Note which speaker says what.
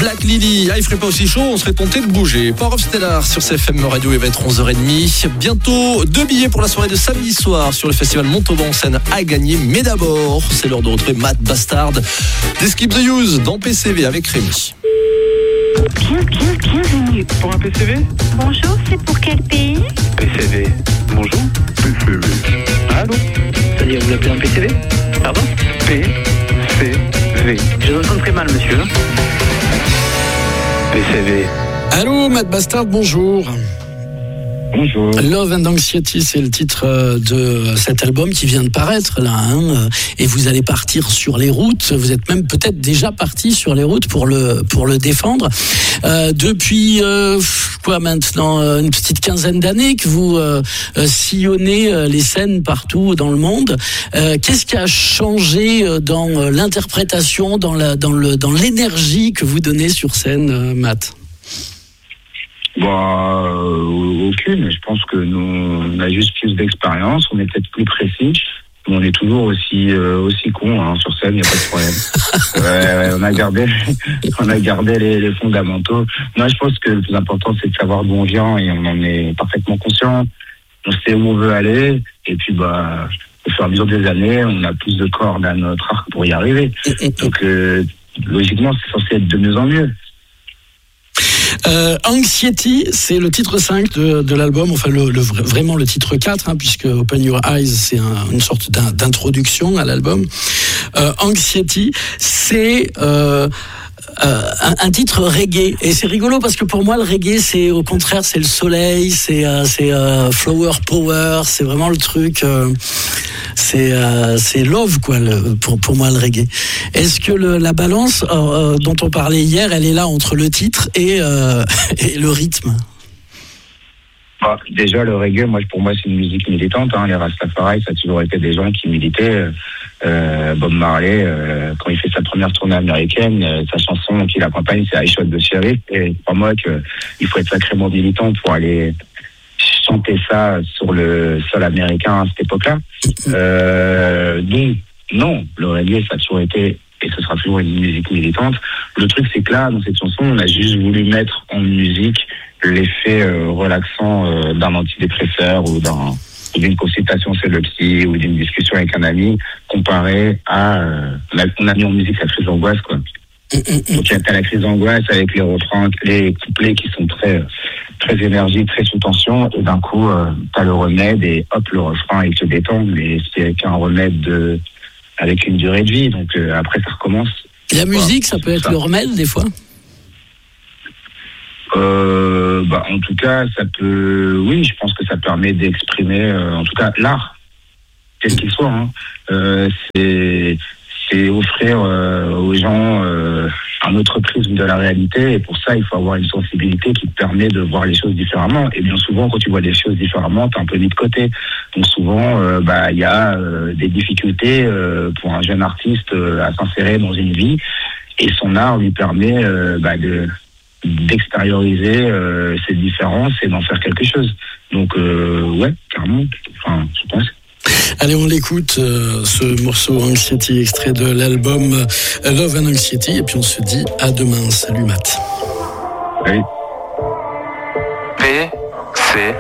Speaker 1: Black Lily, il ferait pas aussi chaud, on serait tenté de bouger. Port of Stellar sur CFM Radio, il va être 11h30. Bientôt 2 billets pour la soirée de samedi soir sur le festival Montauban en scène à gagner. Mais d'abord, c'est l'heure de retrouver Matt Bastard des Skip the Use dans PCV avec Rémi.
Speaker 2: Bienvenue.
Speaker 3: Pour un PCV ?
Speaker 2: Bonjour, c'est pour quel pays ?
Speaker 3: PCV. Bonjour. PCV. Allô ?
Speaker 4: C'est-à-dire, vous l'appelez un PCV ?
Speaker 3: Pardon ? PCV.
Speaker 4: Je vous entends très mal, monsieur.
Speaker 3: PCV.
Speaker 5: Allô, Matt Bastard, bonjour.
Speaker 3: Bonjour.
Speaker 5: Love and Anxiety, c'est le titre de cet album qui vient de paraître là, et vous allez partir sur les routes. Vous êtes même peut-être déjà parti sur les routes pour le défendre. Depuis quoi maintenant, une petite quinzaine d'années que vous sillonnez les scènes partout dans le monde. Qu'est-ce qui a changé dans l'interprétation, dans l'énergie que vous donnez sur scène, Matt ?
Speaker 3: Aucune. Je pense que nous, on a juste plus d'expérience, on est peut-être plus précis, mais on est toujours aussi con sur scène, il n'y a pas de problème. On a gardé les fondamentaux. Moi, je pense que le plus important, c'est de savoir d'où on vient et on en est parfaitement conscient. On sait où on veut aller et puis au fur et à mesure des années, on a plus de cordes à notre arc pour y arriver. Donc, logiquement, c'est censé être de mieux en mieux.
Speaker 5: Anxiety, c'est le titre 5 de l'album, enfin vraiment le titre 4, puisque Open Your Eyes, c'est une sorte d'introduction à l'album. Anxiety, c'est un titre reggae, et c'est rigolo parce que pour moi le reggae, c'est au contraire, c'est le soleil, c'est flower power, c'est vraiment le truc, c'est love quoi, pour moi le reggae. Est-ce que la balance dont on parlait hier, elle est là entre le titre et le rythme?
Speaker 3: Déjà, le reggae, pour moi, c'est une musique militante. Les Rastafari, ça a toujours été des gens qui militaient. Bob Marley, quand il fait sa première tournée américaine, sa chanson qui l'accompagne, c'est I Shot the Sheriff. Et pour moi, qu'il faut être sacrément militant pour aller chanter ça sur le sol américain à cette époque-là. Donc, non, le reggae, ça a toujours été, et ce sera toujours une musique militante. Le truc, c'est que là, dans cette chanson, on a juste voulu mettre en musique l'effet relaxant d'un antidépresseur ou d'une consultation chez le psy ou d'une discussion avec un ami, comparé à on a mis en musique la crise d'angoisse, quoi. Donc t'as la crise d'angoisse avec les refrains, les couplets qui sont très très énergiques, très sous tension, et d'un coup t'as le remède et hop, le refrain il te détend, mais c'est avec un remède avec une durée de vie, donc après ça recommence.
Speaker 5: La musique, ça peut être le remède des fois.
Speaker 3: En tout cas, ça peut. Oui, je pense que ça permet d'exprimer, en tout cas, l'art, quel qu'il soit. C'est offrir aux gens un autre prisme de la réalité, et pour ça, il faut avoir une sensibilité qui te permet de voir les choses différemment. Et bien souvent, quand tu vois les choses différemment, t'es un peu mis de côté. Donc souvent, il y a des difficultés pour un jeune artiste à s'insérer dans une vie, et son art lui permet d'extérioriser ces différences et d'en faire quelque chose. Donc, ouais, carrément, je pense.
Speaker 5: Allez, on l'écoute, ce morceau Anxiety, extrait de l'album Love and Anxiety, et puis on se dit à demain. Salut Matt.
Speaker 3: Oui.
Speaker 6: PCV.